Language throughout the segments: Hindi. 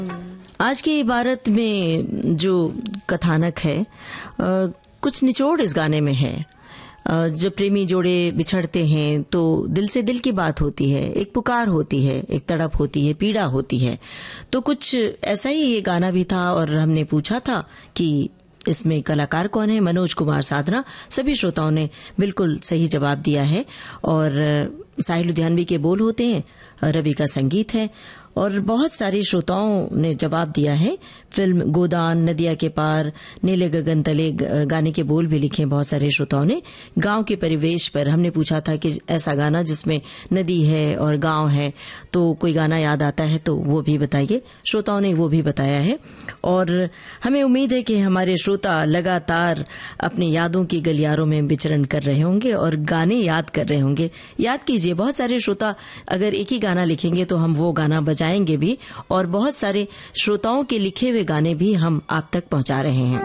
आज की इबारत में जो कथानक है कुछ निचोड़ इस गाने में है। जब प्रेमी जोड़े बिछड़ते हैं तो दिल से दिल की बात होती है, एक पुकार होती है, एक तड़प होती है, पीड़ा होती है। तो कुछ ऐसा ही ये गाना भी था और हमने पूछा था कि इसमें कलाकार कौन है। मनोज कुमार साधना। सभी श्रोताओं ने बिल्कुल सही जवाब दिया है और साहिल लुधियानवी के बोल होते हैं, रवि का संगीत है और बहुत सारे श्रोताओं ने जवाब दिया है। फिल्म गोदान, नदिया के पार, नीले गगन तले गाने के बोल भी लिखे बहुत सारे श्रोताओं ने। गांव के परिवेश पर हमने पूछा था कि ऐसा गाना जिसमें नदी है और गांव है, तो कोई गाना याद आता है तो वो भी बताइए। श्रोताओं ने वो भी बताया है और हमें उम्मीद है कि हमारे श्रोता लगातार अपनी यादों की गलियारों में विचरण कर रहे होंगे और गाने याद कर रहे होंगे। याद कीजिए, बहुत सारे श्रोता अगर एक ही गाना लिखेंगे तो हम वो गाना बजाएंगे भी और बहुत सारे श्रोताओं के लिखे हुए गाने भी हम आप तक पहुंचा रहे हैं।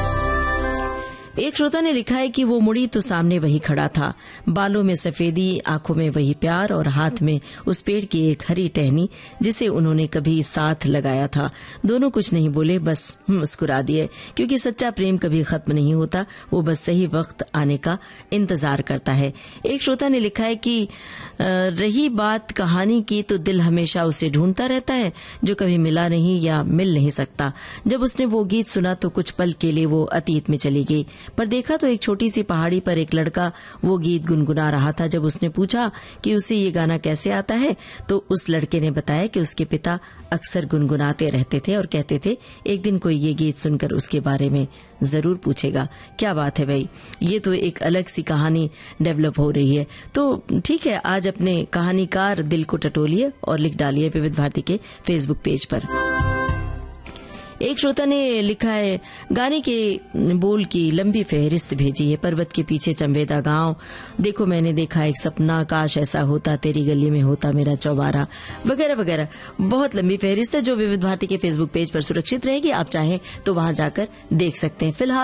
एक श्रोता ने लिखा है कि वो मुड़ी तो सामने वही खड़ा था, बालों में सफेदी, आंखों में वही प्यार और हाथ में उस पेड़ की एक हरी टहनी जिसे उन्होंने कभी साथ लगाया था। दोनों कुछ नहीं बोले, बस मुस्कुरा दिए, क्योंकि सच्चा प्रेम कभी खत्म नहीं होता, वो बस सही वक्त आने का इंतजार करता है। एक श्रोता ने लिखा है कि रही बात कहानी की तो दिल हमेशा उसे ढूंढता रहता है जो कभी मिला नहीं या मिल नहीं सकता। जब उसने वो गीत सुना तो कुछ पल के लिए वो अतीत में चली गई, पर देखा तो एक छोटी सी पहाड़ी पर एक लड़का वो गीत गुनगुना रहा था। जब उसने पूछा कि उसे ये गाना कैसे आता है तो उस लड़के ने बताया कि उसके पिता अक्सर गुनगुनाते रहते थे और कहते थे एक दिन कोई ये गीत सुनकर उसके बारे में जरूर पूछेगा। क्या बात है भाई, ये तो एक अलग सी कहानी डेवलप हो रही है। तो ठीक है, आज अपने कहानीकार दिल को टटोलिए और लिख डालिए विविध भारती के फेसबुक पेज पर। एक श्रोता ने लिखा है गाने के बोल की लंबी फहरिस्त भेजी है। पर्वत के पीछे चंबेदा गांव, देखो मैंने देखा एक सपना, काश ऐसा होता, तेरी गली में होता मेरा चौबारा, वगैरह वगैरह। बहुत लंबी फहरिस्त है जो विविध भारती के फेसबुक पेज पर सुरक्षित रहेगी। आप चाहें तो वहां जाकर देख सकते हैं। फिलहाल